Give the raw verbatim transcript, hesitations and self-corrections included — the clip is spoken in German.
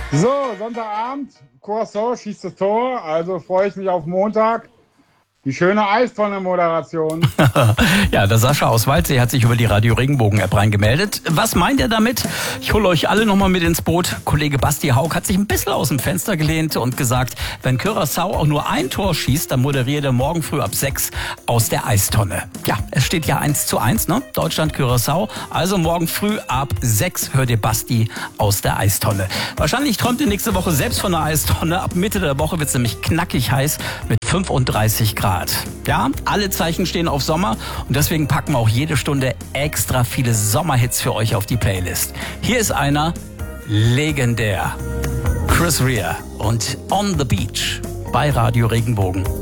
So, Sonntagabend, Curacao schießt das Tor, also freue ich mich auf Montag. Die schöne Eistonne-Moderation. Ja, der Sascha aus Waldsee hat sich über die Radio Regenbogen-App reingemeldet. Was meint er damit? Ich hole euch alle nochmal mit ins Boot. Kollege Basti Haug hat sich ein bisschen aus dem Fenster gelehnt und gesagt, wenn Curaçao auch nur ein Tor schießt, dann moderiert er morgen früh ab sechs aus der Eistonne. Ja, es steht ja eins zu eins, ne? Deutschland-Curaçao. Also morgen früh ab sechs hört ihr Basti aus der Eistonne. Wahrscheinlich träumt ihr nächste Woche selbst von der Eistonne. Ab Mitte der Woche wird es nämlich knackig heiß mit fünfunddreißig Grad. Ja, alle Zeichen stehen auf Sommer und deswegen packen wir auch jede Stunde extra viele Sommerhits für euch auf die Playlist. Hier ist einer legendär. Chris Rea und On the Beach bei Radio Regenbogen.